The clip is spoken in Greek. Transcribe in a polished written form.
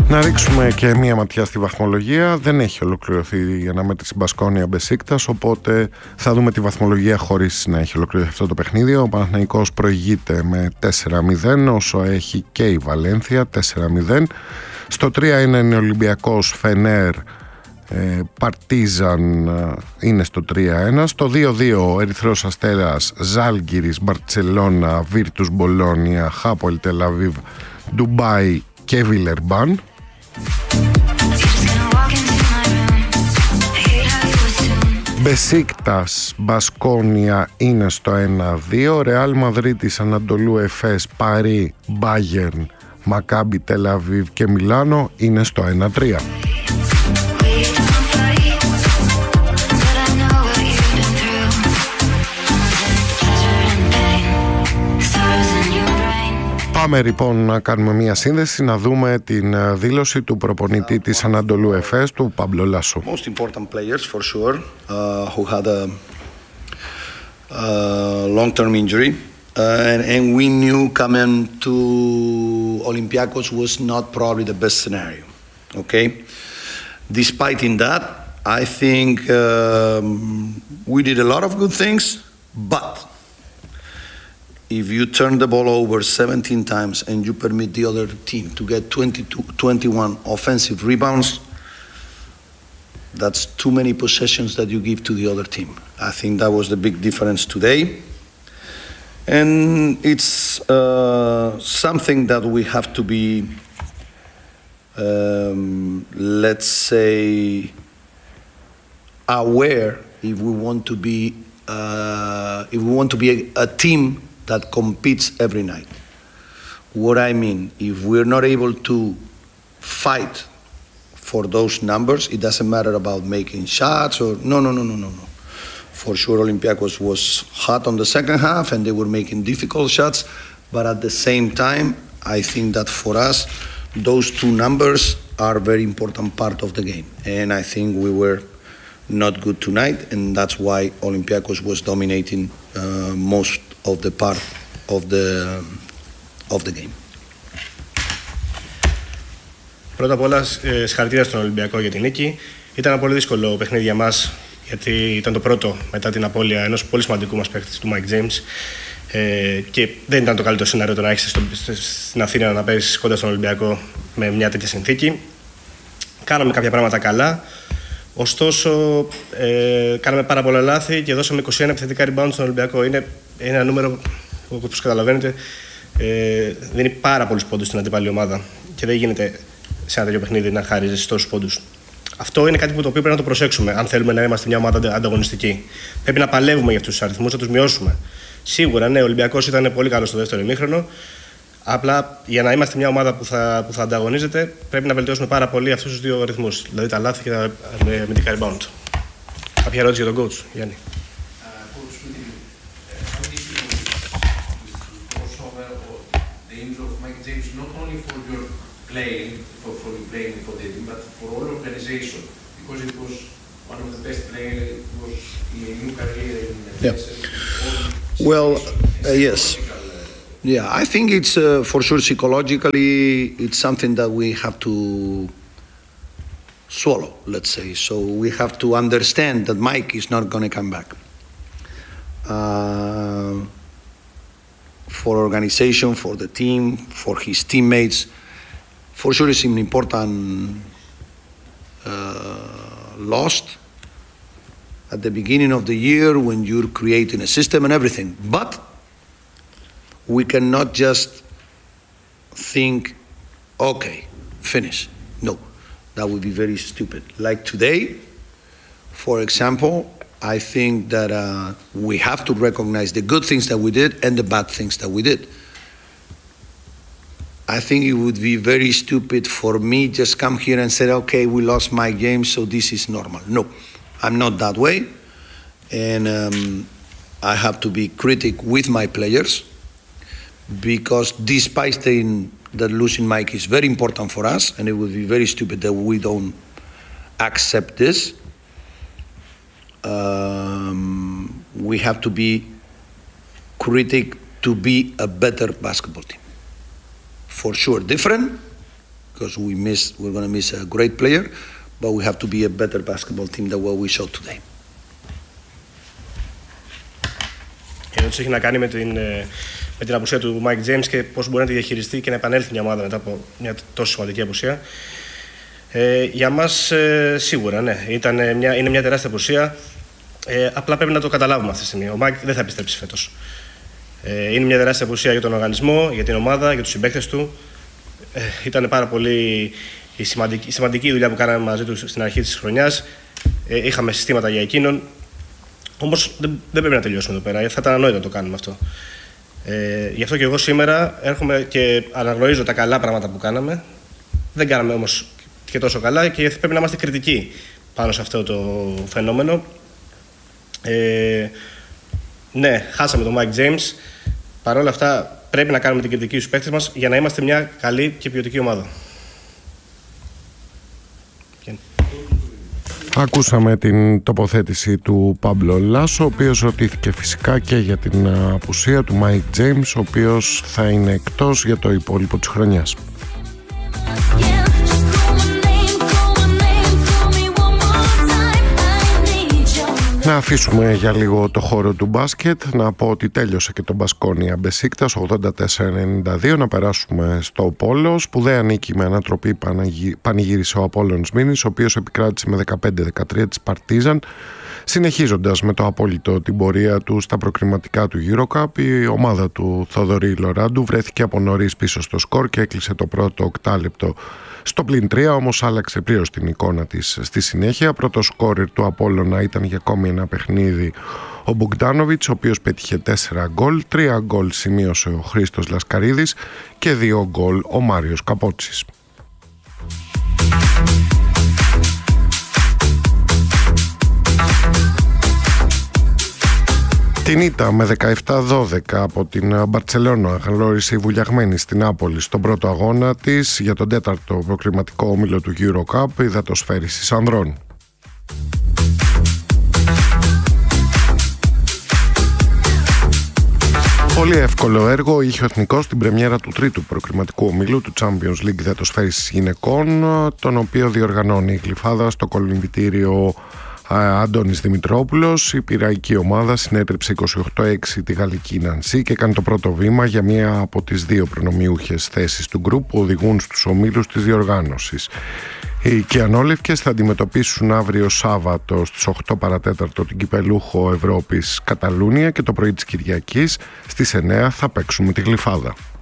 Να ρίξουμε και μία ματιά στη βαθμολογία. Δεν έχει ολοκληρωθεί η αναμέτρηση Μπασκόνια Μπεσίκτας, οπότε θα δούμε τη βαθμολογία χωρίς να έχει ολοκληρωθεί αυτό το παιχνίδι. Ο Παναθηναϊκός προηγείται με 4-0, όσο έχει και η Βαλένθια 4-0. Στο 3 είναι ο Ολυμπιακός, Φενέρ, Παρτίζαν είναι στο 3-1. Στο 2-2 ο Ερυθρός Αστέρας, Ζάλγκιρις, Μπαρτσελώνα, Βίρτους Μπολόνια, Χάπολ Τελαβίβ, Ντουμπάι και Βιλερμπάν. Μπεσίκτας, Μπασκόνια είναι στο 1-2. Ρεάλ Μαδρίτης, Ανατολού Εφές, Παρί, Μπάγερν, Μακάμπι Τελαβίβ και Μιλάνο είναι στο 1-3. Πάμε λοιπόν να κάνουμε μια σύνδεση, να δούμε την δήλωση του προπονητή της Ανατολού Εφές, του Παμπλο Λάσου. Most important players for sure, who had a long-term injury, and we knew coming to Olympiacos was not probably the best scenario. Okay, despite in that, I think we did a lot of good things, but if you turn the ball over 17 times and you permit the other team to get 21 offensive rebounds, that's too many possessions that you give to the other team. I think that was the big difference today. And it's something that we have to be, let's say, aware if we want to be a team that competes every night. What I mean, if we're not able to fight for those numbers, it doesn't matter about making shots or no. For sure, Olympiacos was hot on the second half and they were making difficult shots, but at the same time, I think that for us, those two numbers are a very important part of the game. And I think we were not good tonight, and that's why Olympiacos was dominating most of the part of the game. Πρώτα απ' όλα, συγχαρητήρια στον Ολυμπιακό για την νίκη. Ήταν ένα πολύ δύσκολο παιχνίδι για μας, γιατί ήταν το πρώτο μετά την απώλεια ενός πολύ σημαντικού μας παίκτη, του Mike James. Και δεν ήταν το καλύτερο σενάριο το να έχεις στην Αθήνα να παίζεις κοντά στον Ολυμπιακό με μια τέτοια συνθήκη. Κάναμε κάποια πράγματα καλά. Ωστόσο, κάναμε πάρα πολλά λάθη και δώσαμε 21 επιθετικά rebound στον Ολυμπιακό. Είναι ένα νούμερο που, όπως καταλαβαίνετε, δίνει πάρα πολλούς πόντους στην αντίπαλη ομάδα και δεν γίνεται σε ένα τέτοιο παιχνίδι να χάριζεις τόσους πόντους. Αυτό είναι κάτι που το οποίο πρέπει να το προσέξουμε, αν θέλουμε να είμαστε μια ομάδα ανταγωνιστική. Πρέπει να παλεύουμε για αυτούς τους αριθμούς, να τους μειώσουμε. Σίγουρα, ναι, ο Ολυμπιακός ήταν πολύ καλός στο δεύτερο ημίχρονο. Απλά για να είμαστε μια ομάδα που θα ανταγωνίζεται, πρέπει να βελτιώσουμε πάρα πολύ αυτούς τους δύο αριθμούς. Δηλαδή τα λάθη και τα αμυντικά rebound. Κάποια ερώτηση για τον coach, Γιάννη. Well, yes. Yeah, I think it's for sure psychologically it's something that we have to swallow, let's say. So we have to understand that Mike is not going to come back. For organization, for the team, for his teammates, for sure it's an important loss at the beginning of the year when you're creating a system and everything. But we cannot just think, okay, finish. No, that would be very stupid. Like today, for example, I think that we have to recognize the good things that we did and the bad things that we did. I think it would be very stupid for me just come here and say, okay, we lost my game, so this is normal. No, I'm not that way. And I have to be critic with my players, because despite saying that losing Mike is very important for us, and it would be very stupid that we don't accept this, we have to be critic to be a better basketball team. For sure, different, because we're going to miss a great player, but we have to be a better basketball team than what we showed today. Η ερώτηση έχει να κάνει με την απουσία του Mike James και πώς μπορεί να τη διαχειριστεί και να επανέλθει μια ομάδα μετά από μια τόσο σημαντική απουσία. Για μας σίγουρα, ναι, είναι μια τεράστια απουσία. Απλά πρέπει να το καταλάβουμε αυτή τη στιγμή. Ο Mike δεν θα επιστρέψει φέτος. Είναι μια τεράστια απουσία για τον οργανισμό, για την ομάδα, για τους συμπαίκτες του. Ήταν πάρα πολύ σημαντική δουλειά που κάναμε μαζί του στην αρχή της χρονιάς. Είχαμε συστήματα για εκείνον. Όμως δεν πρέπει να τελειώσουμε εδώ πέρα. Θα ήταν ανόητο να το κάνουμε αυτό. Γι' αυτό και εγώ σήμερα έρχομαι και αναγνωρίζω τα καλά πράγματα που κάναμε. Δεν κάναμε όμως και τόσο καλά και πρέπει να είμαστε κριτικοί πάνω σε αυτό το φαινόμενο. Ναι, χάσαμε τον Mike James. Παρ' όλα αυτά πρέπει να κάνουμε την κριτική στους παίκτες μας για να είμαστε μια καλή και ποιοτική ομάδα. Ακούσαμε την τοποθέτηση του Πάμπλο Λάσο, ο οποίος ρωτήθηκε φυσικά και για την απουσία του Mike James, ο οποίος θα είναι εκτός για το υπόλοιπο της χρονιάς. Να αφήσουμε για λίγο το χώρο του μπάσκετ, να πω ότι τέλειωσε και το Μπασκόνια Μπεσίκτας 84-92, να περάσουμε στο Πόλο. Σπουδαία νίκη με ανατροπή πανηγύρισε ο Απόλλωνας Μήνης, ο οποίος επικράτησε με 15-13 της Παρτίζαν. Συνεχίζοντας με το απόλυτο την πορεία του στα προκριματικά του EuroCup, η ομάδα του Θοδωρή Λοράντου βρέθηκε από νωρίς πίσω στο σκορ και έκλεισε το πρώτο οκτάλεπτο στο +3, όμως άλλαξε πλήρως την εικόνα της στη συνέχεια. Πρώτο σκόρερ του Απόλλωνα ήταν για ακόμη ένα παιχνίδι ο Μπογκντάνοβιτς, ο οποίος πέτυχε 4 γκολ, 3 γκολ σημείωσε ο Χρήστος Λασκαρίδης και 2 γκολ ο Μάριος Καπότσης. Την ήττα με 17-12 από την Μπαρτσελώνα γλώρισε η βουλιαγμένη στην Νάπολη στον πρώτο αγώνα της για τον 4ο προκριματικό όμιλο του EuroCup, υδατοσφαίρισης ανδρών. Πολύ εύκολο έργο είχε ο Εθνικός στην πρεμιέρα του τρίτου προκριματικού ομίλου του Champions League υδατοσφαίρισης γυναικών, τον οποίο διοργανώνει η Γλυφάδα στο κολυμβητήριο Αντώνης Δημητρόπουλος. Η πειραϊκή ομάδα συνέτρεψε 28-6 τη γαλλική Νανσί και κάνει το πρώτο βήμα για μία από τις δύο προνομιούχες θέσεις του γκρουπ που οδηγούν στους ομίλους της διοργάνωσης. Οι κιανόλευκες θα αντιμετωπίσουν αύριο Σάββατο στις 8 παρατέταρτο την κυπελούχο Ευρώπης Καταλούνια και το πρωί της Κυριακής στις 9 θα παίξουν με τη Γλυφάδα.